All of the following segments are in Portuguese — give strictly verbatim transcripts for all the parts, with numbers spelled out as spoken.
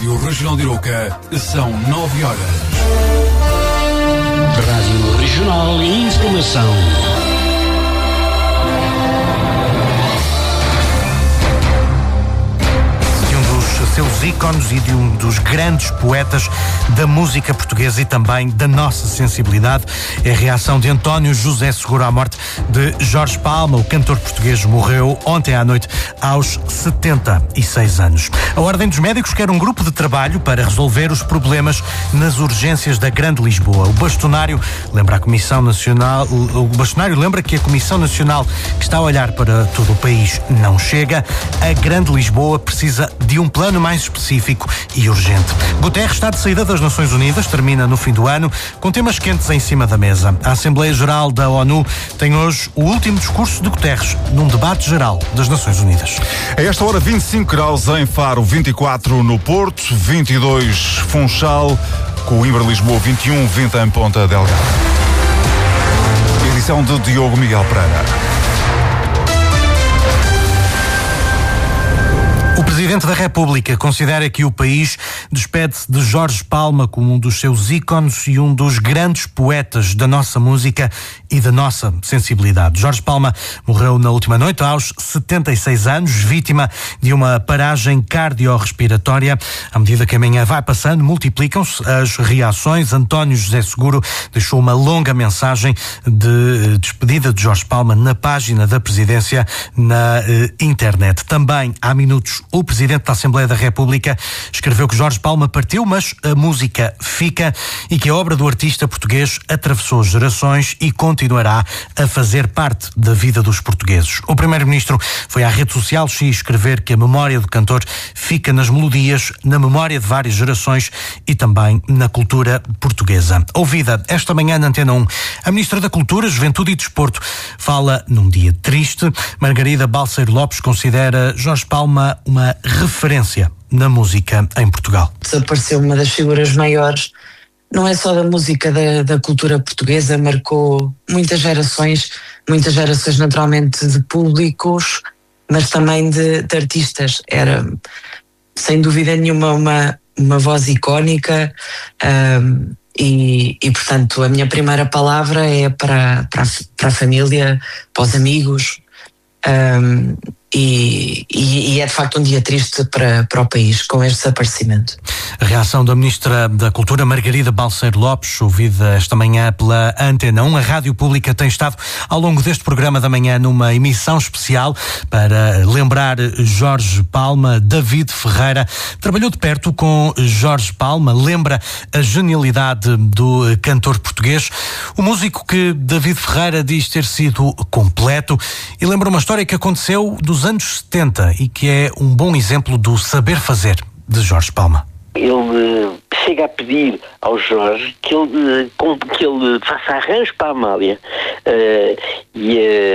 Rádio Regional de Arouca, são nove horas. Rádio Regional e Informação. Seus ícones e de um dos grandes poetas da música portuguesa e também da nossa sensibilidade. É a reação de António José Seguro à morte de Jorge Palma. O cantor português morreu ontem à noite aos setenta e seis anos. A Ordem dos Médicos quer um grupo de trabalho para resolver os problemas nas urgências da Grande Lisboa. O bastonário lembra a Comissão Nacional, o bastonário lembra que a Comissão Nacional, que está a olhar para todo o país, não chega. A Grande Lisboa precisa de um plano mais específico e urgente. Guterres está de saída das Nações Unidas, termina no fim do ano, com temas quentes em cima da mesa. A Assembleia Geral da ONU tem hoje o último discurso de Guterres num debate geral das Nações Unidas. A esta hora, vinte e cinco graus em Faro, vinte e quatro no Porto, vinte e dois Funchal, Coimbra, Lisboa, vinte e um, vinte em Ponta Delgada. Edição de Diogo Miguel Pereira. O Presidente da República considera que o país despede-se de Jorge Palma como um dos seus ícones e um dos grandes poetas da nossa música e da nossa sensibilidade. Jorge Palma morreu na última noite aos setenta e seis anos, vítima de uma paragem cardiorrespiratória. À medida que a manhã vai passando, multiplicam-se as reações. António José Seguro deixou uma longa mensagem de despedida de Jorge Palma na página da Presidência na eh, internet. Também há minutos o Presidente da Assembleia da República escreveu que Jorge Palma partiu, mas a música fica e que a obra do artista português atravessou gerações e continuará a fazer parte da vida dos portugueses. O Primeiro-Ministro foi à rede social X escrever que a memória do cantor fica nas melodias, na memória de várias gerações e também na cultura portuguesa. Ouvida esta manhã na Antena um, a Ministra da Cultura, Juventude e Desporto fala num dia triste. Margarida Balseiro Lopes considera Jorge Palma uma referência na música em Portugal. Desapareceu uma das figuras maiores, não é só da música, da, da cultura portuguesa, marcou muitas gerações, muitas gerações naturalmente de públicos, mas também de, de artistas. Era, sem dúvida nenhuma, uma, uma voz icónica um, e, e, portanto, a minha primeira palavra é para, para, para a família, para os amigos. Um, E, e, e é de facto um dia triste para, para o país com este desaparecimento. A reação da Ministra da Cultura, Margarida Balseiro Lopes, ouvida esta manhã pela Antena um. A Rádio Pública tem estado ao longo deste programa da manhã numa emissão especial para lembrar Jorge Palma. David Ferreira trabalhou de perto com Jorge Palma, lembra a genialidade do cantor português, o músico que David Ferreira diz ter sido completo, e lembra uma história que aconteceu dos anos setenta e que é um bom exemplo do saber fazer de Jorge Palma. Ele uh, chega a pedir ao Jorge que ele, uh, com, que ele faça arranjos para a Amália. Uh, e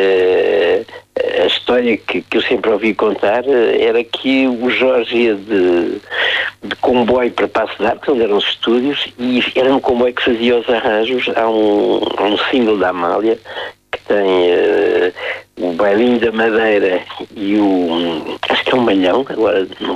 uh, a história que, que eu sempre ouvi contar uh, era que o Jorge ia de, de comboio para Passo de Arcos, onde eram os estúdios, e era no comboio que fazia os arranjos a um, a um single da Amália, que tem uh, o Bailinho da Madeira e o, acho que é um Malhão, agora não